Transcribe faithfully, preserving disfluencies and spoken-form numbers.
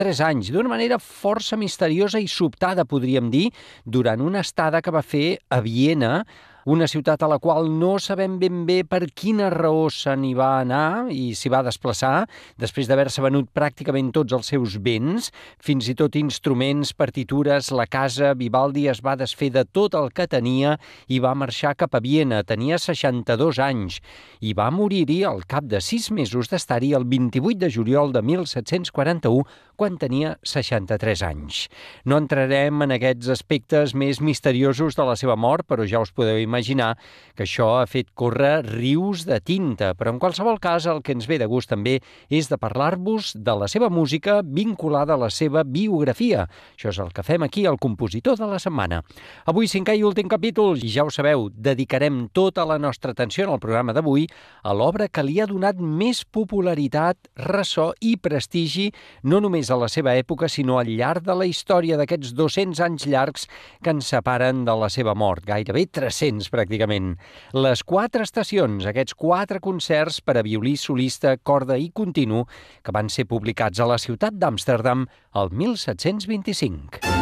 tres anys, d'una manera força misteriosa i sobtada, podríem dir, durant una estada que va fer a Viena, una ciutat a la qual no sabem ben bé per quina raó se n'hi va anar i s'hi va desplaçar, després d'haver-se venut pràcticament tots els seus béns, fins i tot instruments, partitures, la casa. Vivaldi es va desfer de tot el que tenia i va marxar cap a Viena. Tenia seixanta-dos anys i va morir-hi al cap de sis mesos d'estar-hi el vint-i-vuit de juliol de mil set-cents quaranta-u, quan tenia seixanta-tres anys. No entrarem en aquests aspectes més misteriosos de la seva mort, però ja us podeu imaginar que això ha fet córrer rius de tinta. Però en qualsevol cas, el que ens ve de gust també és de parlar-vos de la seva música vinculada a la seva biografia. Això és el que fem aquí al Compositor de la Setmana. Avui, cinquè i últim capítol, i ja ho sabeu, dedicarem tota la nostra atenció en el programa d'avui a l'obra que li ha donat més popularitat, ressò i prestigi, no només a la seva època, sinó al llarg de la història d'aquests dos-cents anys llargs que ens separen de la seva mort, gairebé tres-cents pràcticament. Les quatre estacions, aquests quatre concerts per a violí solista, corda i continu, que van ser publicats a la ciutat d'Amsterdam el mil set-cents vint-i-cinc.